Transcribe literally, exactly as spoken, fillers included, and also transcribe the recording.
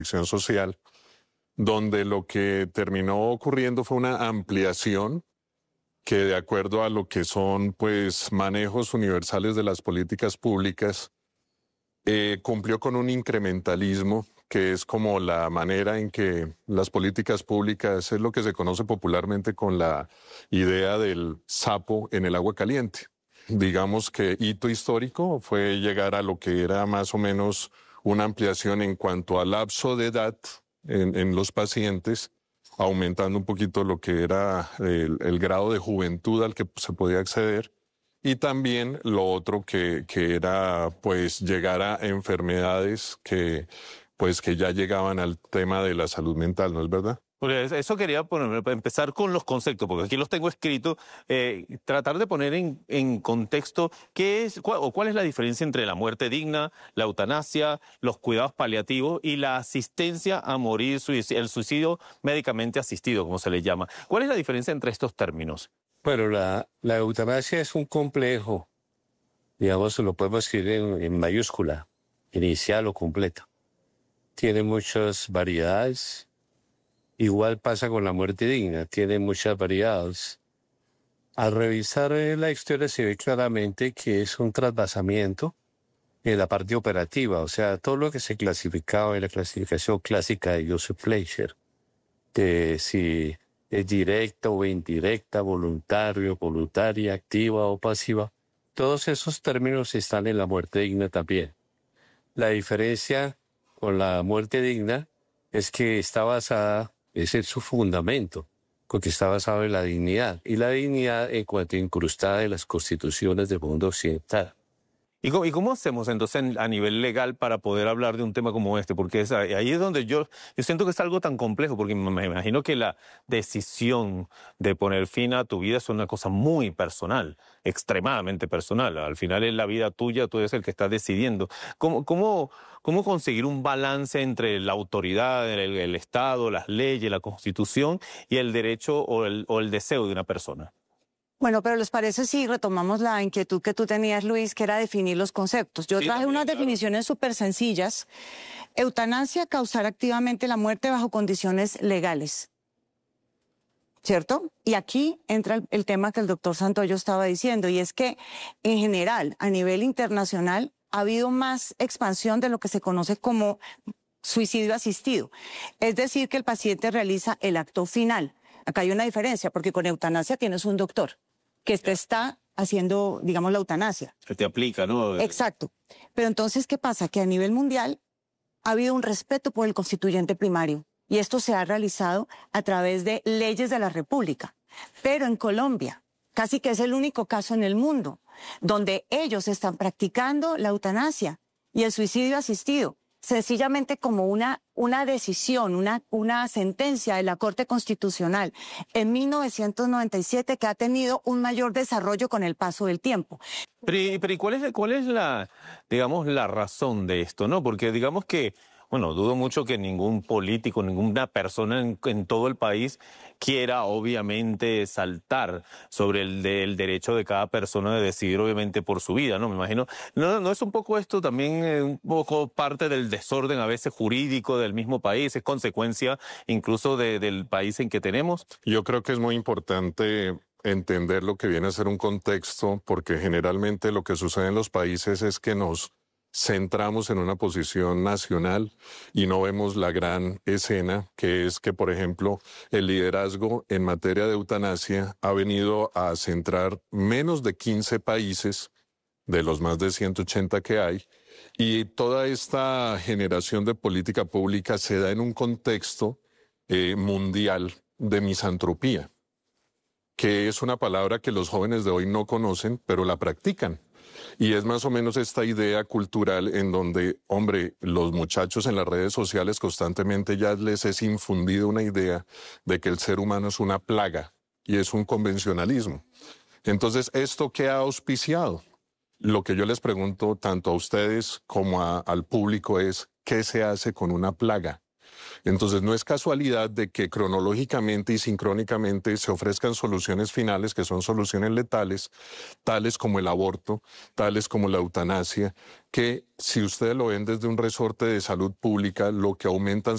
protección social, donde lo que terminó ocurriendo fue una ampliación que, de acuerdo a lo que son pues manejos universales de las políticas públicas, eh, cumplió con un incrementalismo que es como la manera en que las políticas públicas es lo que se conoce popularmente con la idea del sapo en el agua caliente. Digamos que hito histórico fue llegar a lo que era más o menos una ampliación en cuanto al lapso de edad en, en los pacientes, aumentando un poquito lo que era el, el grado de juventud al que se podía acceder, y también lo otro que, que era pues llegar a enfermedades que pues que ya llegaban al tema de la salud mental, ¿no es verdad? Porque eso quería poner, empezar con los conceptos, porque aquí los tengo escritos, eh, tratar de poner en, en contexto qué es cuál, o cuál es la diferencia entre la muerte digna, la eutanasia, los cuidados paliativos y la asistencia a morir, el suicidio médicamente asistido, como se le llama. ¿Cuál es la diferencia entre estos términos? Bueno, la, la eutanasia es un complejo, digamos, lo podemos escribir en, en mayúscula, inicial o completa. Tiene muchas variedades. Igual pasa con la muerte digna, tiene muchas variedades. Al revisar la historia se ve claramente que es un trasvasamiento en la parte operativa, o sea, todo lo que se clasificaba en la clasificación clásica de Joseph Fleischer, de si es directa o indirecta, voluntario, voluntaria, activa o pasiva, todos esos términos están en la muerte digna también. La diferencia con la muerte digna es que está basada, ese es su fundamento, porque está basado en la dignidad, y la dignidad en cuanto incrustada en las constituciones del mundo occidental. ¿Y cómo, ¿Y cómo hacemos entonces a nivel legal para poder hablar de un tema como este? Porque es, ahí es donde yo, yo siento que es algo tan complejo, porque me imagino que la decisión de poner fin a tu vida es una cosa muy personal, extremadamente personal. Al final es la vida tuya, tú eres el que estás decidiendo. ¿Cómo, cómo, cómo conseguir un balance entre la autoridad, el, el Estado, las leyes, la Constitución y el derecho o el, o el deseo de una persona? Bueno, pero ¿les parece si retomamos la inquietud que tú tenías, Luis, que era definir los conceptos? Yo Sí, traje también, unas claro. definiciones súper sencillas. Eutanasia, causar activamente la muerte bajo condiciones legales, ¿cierto? Y aquí entra el, el tema que el doctor Santoyo estaba diciendo, y es que, en general, a nivel internacional, ha habido más expansión de lo que se conoce como suicidio asistido. Es decir, que el paciente realiza el acto final. Acá hay una diferencia, porque con eutanasia tienes un doctor que te está haciendo, digamos, la eutanasia. Se te aplica, ¿no? Exacto. Pero entonces, ¿qué pasa? Que a nivel mundial ha habido un respeto por el constituyente primario, y esto se ha realizado a través de leyes de la República. Pero en Colombia, casi que es el único caso en el mundo donde ellos están practicando la eutanasia y el suicidio asistido, sencillamente como una, una decisión, una, una sentencia de la Corte Constitucional en mil novecientos noventa y siete que ha tenido un mayor desarrollo con el paso del tiempo. Pero, y- pero ¿y cuál es, cuál es la, digamos, la razón de esto, no? Porque digamos que, bueno, dudo mucho que ningún político, ninguna persona en, en todo el país quiera, obviamente, saltar sobre el, de- el derecho de cada persona de decidir, obviamente, por su vida, ¿no? Me imagino. ¿No, no es un poco esto también eh, un poco parte del desorden a veces jurídico del mismo país? ¿Es consecuencia incluso de- del país en que tenemos? Yo creo que es muy importante entender lo que viene a ser un contexto, porque generalmente lo que sucede en los países es que nos centramos en una posición nacional y no vemos la gran escena, que es que, por ejemplo, el liderazgo en materia de eutanasia ha venido a centrar menos de quince países de los más de ciento ochenta que hay, y toda esta generación de política pública se da en un contexto eh, mundial de misantropía, que es una palabra que los jóvenes de hoy no conocen, pero la practican. Y es más o menos esta idea cultural en donde, hombre, los muchachos en las redes sociales constantemente ya les es infundido una idea de que el ser humano es una plaga y es un convencionalismo. Entonces, ¿esto qué ha auspiciado? Lo que yo les pregunto tanto a ustedes como a, al público es, ¿qué se hace con una plaga? Entonces, no es casualidad de que cronológicamente y sincrónicamente se ofrezcan soluciones finales que son soluciones letales, tales como el aborto, tales como la eutanasia, que si ustedes lo ven desde un resorte de salud pública, lo que aumentan